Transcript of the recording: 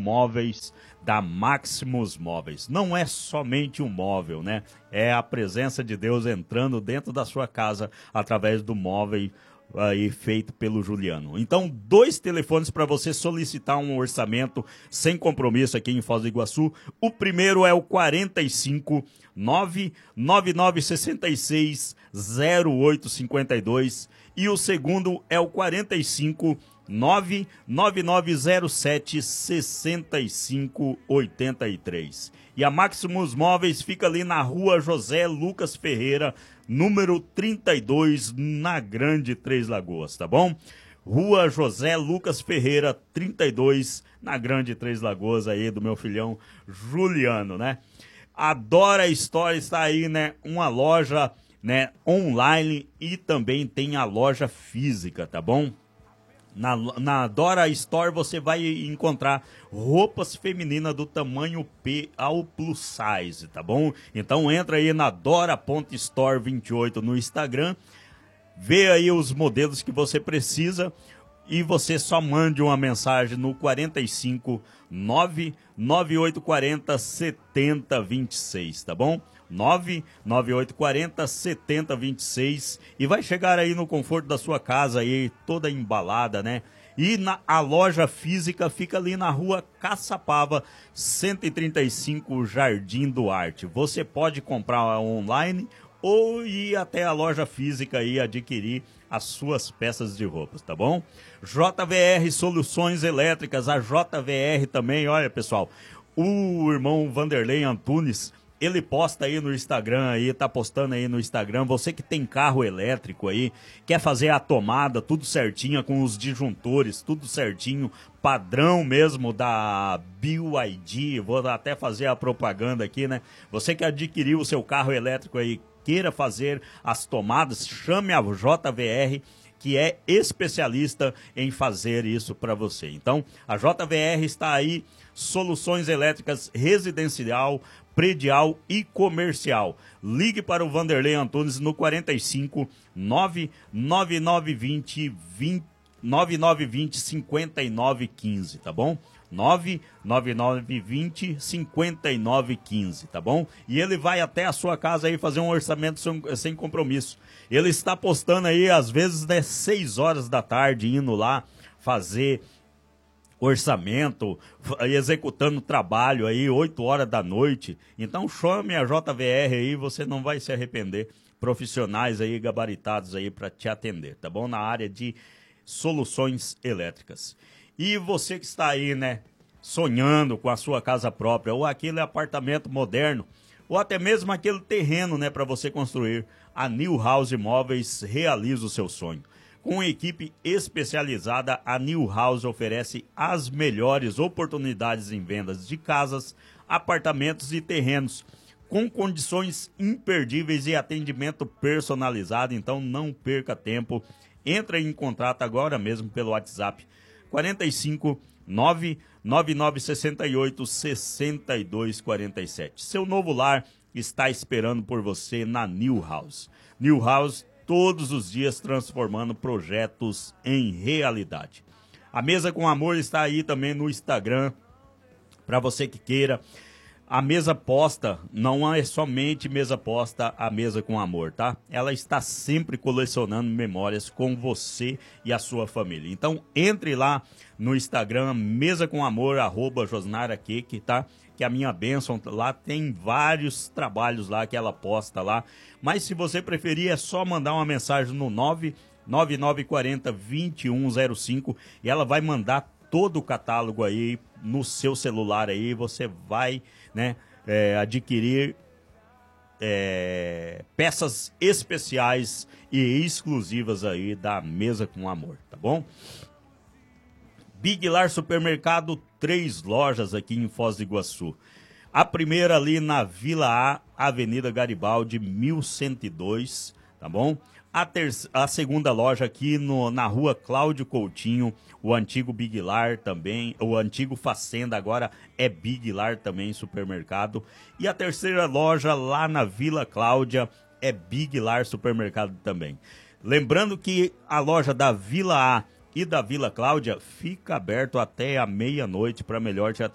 móveis da Maximus Móveis. Não é somente um móvel, né? É a presença de Deus entrando dentro da sua casa através do móvel aí feito pelo Juliano. Então, 2 telefones para você solicitar um orçamento sem compromisso aqui em Foz do Iguaçu. O primeiro é o 45 99966 0852 e o segundo é o 45 99907 6583. E a Maximus Móveis fica ali na rua José Lucas Ferreira, número 32, na Grande Três Lagoas, tá bom? Rua José Lucas Ferreira, 32, na Grande Três Lagoas aí do meu filhão Juliano, né? A Dora Store está aí, né? Uma loja, né, online e também tem a loja física, tá bom? Na Dora Store você vai encontrar roupas femininas do tamanho P ao plus size, tá bom? Então entra aí na Dora.store28 no Instagram, vê aí os modelos que você precisa e você só mande uma mensagem no 45 99840 7026, tá bom? 99840 7026 e vai chegar aí no conforto da sua casa aí, toda embalada, né? E a loja física fica ali na rua Caçapava, 135, Jardim Duarte. Você pode comprar online ou ir até a loja física e adquirir as suas peças de roupas, tá bom? JVR Soluções Elétricas, a JVR também, olha pessoal, o irmão Vanderlei Antunes, ele posta aí no Instagram, aí, tá postando aí no Instagram, você que tem carro elétrico aí, quer fazer a tomada, tudo certinho, com os disjuntores, tudo certinho, padrão mesmo da BYD, vou até fazer a propaganda aqui, né? Você que adquiriu o seu carro elétrico aí, queira fazer as tomadas, chame a JVR, que é especialista em fazer isso para você. Então, a JVR está aí, soluções elétricas residencial, predial e comercial. Ligue para o Vanderlei Antunes no 45 9920 5915, tá bom? 99920 5915, tá bom? E ele vai até a sua casa aí fazer um orçamento sem compromisso. Ele está postando aí, às vezes, né, 6 horas da tarde, indo lá fazer orçamento, executando trabalho aí, 8 horas da noite. Então chame a JVR aí, você não vai se arrepender. Profissionais aí, gabaritados aí para te atender, tá bom? Na área de soluções elétricas. E você que está aí, né, sonhando com a sua casa própria, ou aquele apartamento moderno, ou até mesmo aquele terreno, né, para você construir, a New House Móveis realiza o seu sonho. Com equipe especializada, a New House oferece as melhores oportunidades em vendas de casas, apartamentos e terrenos, com condições imperdíveis e atendimento personalizado. Então não perca tempo, entre em contato agora mesmo pelo WhatsApp 45 99968 6247. Seu novo lar está esperando por você na New House. New House, todos os dias transformando projetos em realidade. A Mesa com Amor está aí também no Instagram, para você que queira. A mesa posta não é somente mesa posta, a Mesa com Amor, tá? Ela está sempre colecionando memórias com você e a sua família. Então, entre lá no Instagram, Mesa com Amor, @josnaraqueque, tá? Que a minha bênção lá tem vários trabalhos lá que ela posta lá. Mas se você preferir, é só mandar uma mensagem no 99940 2105 e ela vai mandar todo o catálogo aí no seu celular aí, você vai, né, adquirir peças especiais e exclusivas aí da Mesa com Amor, tá bom? Big Lar Supermercado, 3 lojas aqui em Foz do Iguaçu. A primeira ali na Vila A, Avenida Garibaldi, 1102, tá bom? A segunda loja aqui na rua Cláudio Coutinho, o antigo Big Lar também, o antigo Facenda, agora é Big Lar também, supermercado. E a terceira loja lá na Vila Cláudia é Big Lar Supermercado também. Lembrando que a loja da Vila A e da Vila Cláudia fica aberto até a meia-noite para melhor te